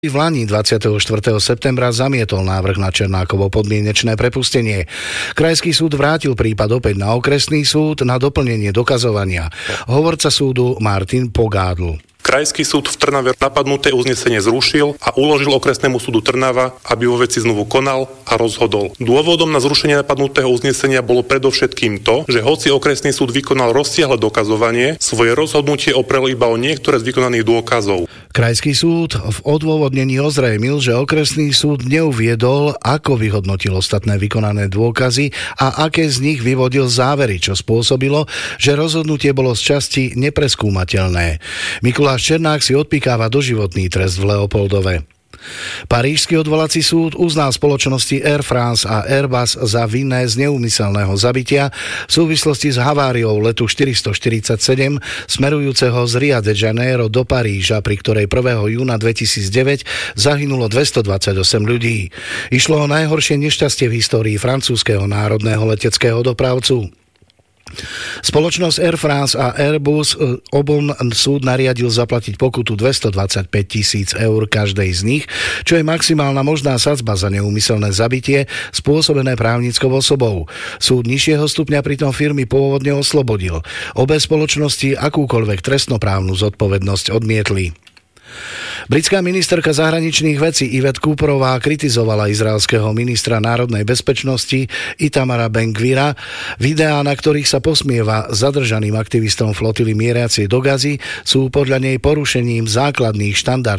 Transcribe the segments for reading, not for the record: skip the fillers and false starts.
V lani 24. septembra zamietol návrh na Černákovo podmienečné prepustenie. Krajský súd vrátil prípad opäť na okresný súd na doplnenie dokazovania. Hovorca súdu Martin Pogádl. Krajský súd v Trnave napadnuté uznesenie zrušil a uložil okresnému súdu Trnava, aby vo veci znovu konal a rozhodol. Dôvodom na zrušenie napadnutého uznesenia bolo predovšetkým to, že hoci okresný súd vykonal rozsiahle dokazovanie, svoje rozhodnutie oprel iba o niektoré z vykonaných dôkazov. Krajský súd v odôvodnení ozrejmil, že okresný súd neuviedol, ako vyhodnotil ostatné vykonané dôkazy a aké z nich vyvodil závery, čo spôsobilo, že rozhodnutie bolo z časti nepreskúmateľné. Mikuláš Černák si odpikáva doživotný trest v Leopoldove. Parížsky odvolací súd uznal spoločnosti Air France a Airbus za vinné z neúmyselného zabitia v súvislosti s haváriou letu 447 smerujúceho z Ria de Janeiro do Paríža, pri ktorej 1. júna 2009 zahynulo 228 ľudí. Išlo o najhoršie nešťastie v histórii francúzskeho národného leteckého dopravcu. Spoločnosť Air France a Airbus obom súd nariadil zaplatiť pokutu 225 000 eur každej z nich, čo je maximálna možná sadzba za neúmyselné zabitie spôsobené právnickou osobou. Súd nižšieho stupňa pritom firmy pôvodne oslobodil. Obe spoločnosti akúkoľvek trestnoprávnu zodpovednosť odmietli. Britská ministerka zahraničných vecí Yvette Cooperová kritizovala izraelského ministra národnej bezpečnosti Itamara Ben-Gvira. Videá, na ktorých sa posmieva zadržaným aktivistom flotily mieriacej do Gazy, sú podľa nej porušením základných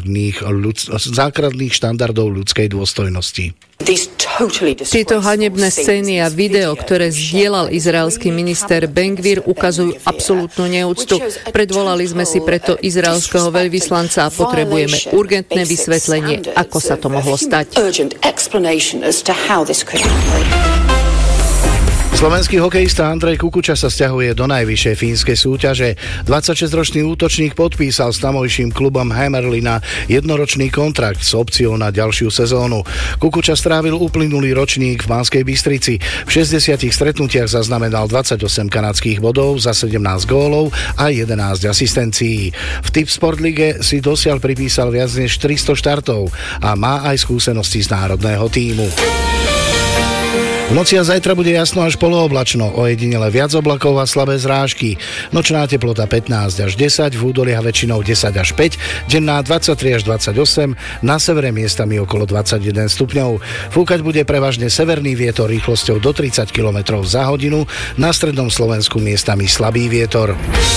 štandardov ľudskej dôstojnosti. Tieto hanebné scény a video, ktoré zdieľal izraelský minister Ben-Gvir, ukazujú absolútnu neúctu. Predvolali sme si preto izraelského veľvyslanca a potrebujeme urgentné vysvetlenie, ako sa to mohlo stať. Slovenský hokejista Andrej Kukuča sa sťahuje do najvyššej fínskej súťaže. 26-ročný útočník podpísal s tamojším klubom Hämeenlinna jednoročný kontrakt s opciou na ďalšiu sezónu. Kukuča strávil uplynulý ročník v Banskej Bystrici. V 60 stretnutiach zaznamenal 28 kanadských bodov za 17 gólov a 11 asistencií. V Tipsport lige si dosiaľ pripísal viac než 300 štartov a má aj skúsenosti z národného tímu. V noci a zajtra bude jasno až polooblačno, ojedinele viac oblakov a slabé zrážky. Nočná teplota 15 až 10, v údoliach väčšinou 10 až 5, denná 23 až 28, na severe miestami okolo 21 stupňov. Fúkať bude prevažne severný vietor rýchlosťou do 30 km za hodinu, na strednom Slovensku miestami slabý vietor.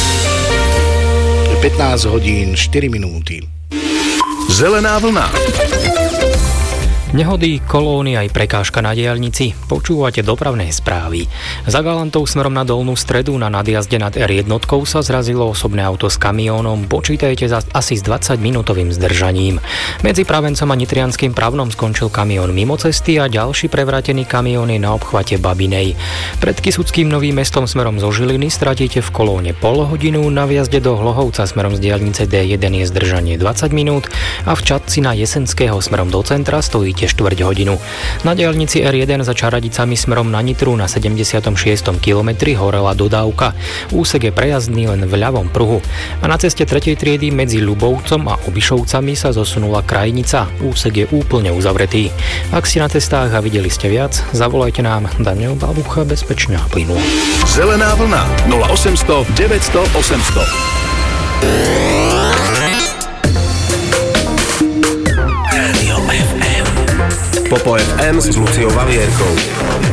15 hodín 4 minúty. Zelená vlna. Nehody, kolóny aj prekážka na diaľnici. Počúvate dopravné správy. Za Galantou smerom na Dolnú Stredu na nadjazde nad R1 sa zrazilo osobné auto s kamiónom. Počítajte asi s 20-minútovým zdržaním. Medzi Pravencom a Nitrianskym Pravnom skončil kamión mimo cesty a ďalší prevrátený kamión je na obchvate Babinej. Pred Kysuckým Novým Mestom smerom zo Žiliny stratíte v kolóne pol hodinu, na vjazde do Hlohovca smerom z diaľnice D1 je zdržanie 20 minút a v Čadci na Jesenského smerom do centra stojíte štvrť hodinu. Na diaľnici R1 za Čaradicami smerom na Nitru na 76. kilometri horela dodávka. Úsek je prejazdný len v ľavom pruhu. A na ceste 3. triedy medzi Ľubovcom a Obišovcami sa zosunula krajnica. Úsek je úplne uzavretý. Ak si na cestách a videli ste viac, zavolajte nám. Daniel Babucha, bezpečne a plynulo. Zelená vlna 0800 900 800. Popo FM s Luciou Valierkou.